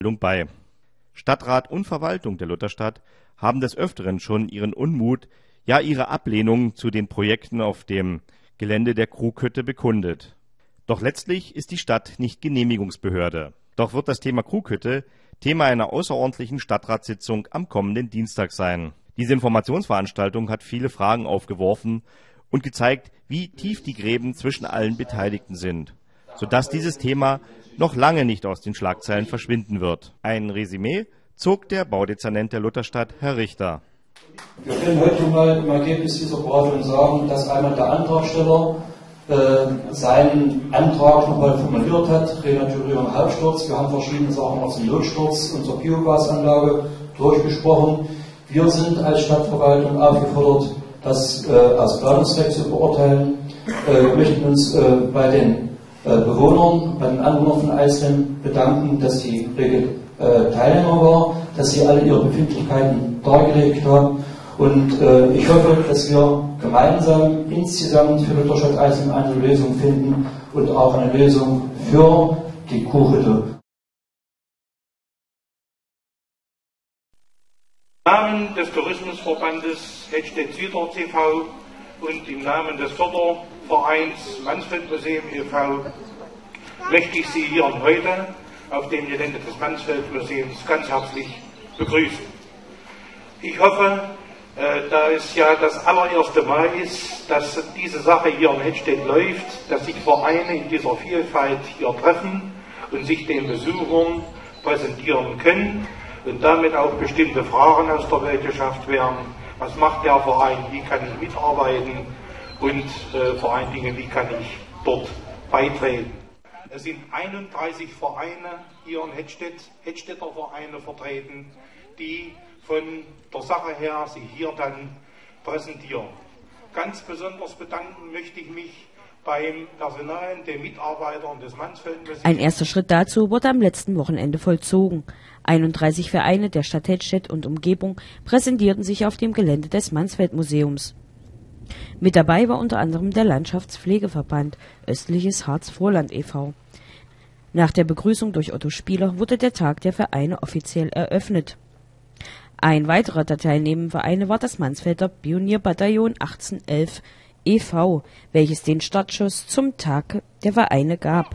bei. Stadtrat und Verwaltung der Lutherstadt haben des Öfteren schon ihren Unmut, ja ihre Ablehnung zu den Projekten auf dem Gelände der Krughütte bekundet. Doch letztlich ist die Stadt nicht Genehmigungsbehörde. Doch wird das Thema Krughütte Thema einer außerordentlichen Stadtratssitzung am kommenden Dienstag sein. Diese Informationsveranstaltung hat viele Fragen aufgeworfen und gezeigt, wie tief die Gräben zwischen allen Beteiligten sind, sodass dieses Thema noch lange nicht aus den Schlagzeilen verschwinden wird. Ein Resümee zog der Baudezernent der Lutherstadt, Herr Richter. Wir können heute mal im Ergebnis dieser Beratung sagen, dass einer der Antragsteller seinen Antrag nochmal formuliert hat, Renaturierung Hauptsturz. Wir haben verschiedene Sachen aus dem Notsturz unserer Biogasanlage durchgesprochen. Wir sind als Stadtverwaltung aufgefordert, das aus Planungszweck zu beurteilen. Wir möchten uns bei den Bewohnern, bei den Anwohnern von Eisleben bedanken, dass sie rege Teilnehmer waren, dass sie alle ihre Befindlichkeiten dargelegt haben. Und ich hoffe, dass wir gemeinsam insgesamt für Lutherstadt Eisleben eine Lösung finden und auch eine Lösung für die Krughütte. Im Namen des Tourismusverbandes Hettstedt-Süder TV und im Namen des Fördervereins Mansfeld-Museum e.V. möchte ich Sie hier und heute auf dem Gelände des Mansfeld-Museums ganz herzlich begrüßen. Ich hoffe, da es ja das allererste Mal ist, dass diese Sache hier in Hettstedt läuft, dass sich Vereine in dieser Vielfalt hier treffen und sich den Besuchern präsentieren können und damit auch bestimmte Fragen aus der Welt geschafft werden. Was macht der Verein, wie kann ich mitarbeiten und vor allen Dingen, wie kann ich dort beitreten. Es sind 31 Vereine hier in Hettstedt, Hettstedter Vereine vertreten, die von der Sache her sich hier dann präsentieren. Ganz besonders bedanken möchte ich mich beim Personal, den Mitarbeitern des Mansfeld-Museums. Ein erster Schritt dazu wurde am letzten Wochenende vollzogen. 31 Vereine der Stadt Hettstedt und Umgebung präsentierten sich auf dem Gelände des Mansfeld-Museums. Mit dabei war unter anderem der Landschaftspflegeverband Östliches Harz-Vorland e.V. Nach der Begrüßung durch Otto Spieler wurde der Tag der Vereine offiziell eröffnet. Ein weiterer der teilnehmenden Vereine war das Mansfelder Pionierbataillon 1811 e.V., welches den Startschuss zum Tag der Vereine gab.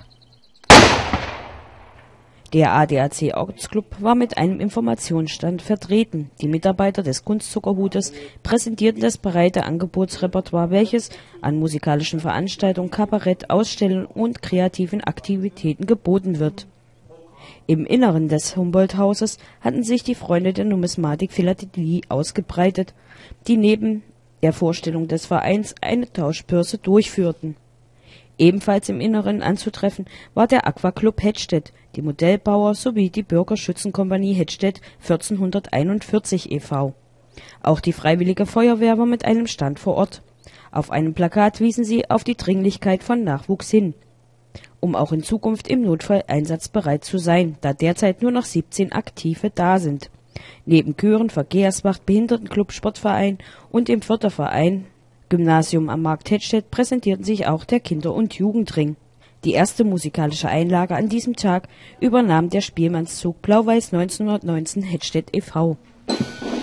Der ADAC Ortsclub war mit einem Informationsstand vertreten. Die Mitarbeiter des Kunstzuckerhutes präsentierten das breite Angebotsrepertoire, welches an musikalischen Veranstaltungen, Kabarett, Ausstellungen und kreativen Aktivitäten geboten wird. Im Inneren des Humboldt-Hauses hatten sich die Freunde der Numismatik Philatelie ausgebreitet, die neben der Vorstellung des Vereins eine Tauschbörse durchführten. Ebenfalls im Inneren anzutreffen war der Aquaclub Hettstedt, die Modellbauer sowie die Bürgerschützenkompanie Hettstedt 1441 e.V. Auch die Freiwillige Feuerwehr war mit einem Stand vor Ort. Auf einem Plakat wiesen sie auf die Dringlichkeit von Nachwuchs hin, um auch in Zukunft im Notfall einsatzbereit zu sein, da derzeit nur noch 17 Aktive da sind. Neben Chören, Verkehrswacht, Behindertenclub, Sportverein und dem Förderverein Gymnasium am Markt Hettstedt präsentierten sich auch der Kinder- und Jugendring. Die erste musikalische Einlage an diesem Tag übernahm der Spielmannszug Blau-Weiß 1919 Hettstedt e.V.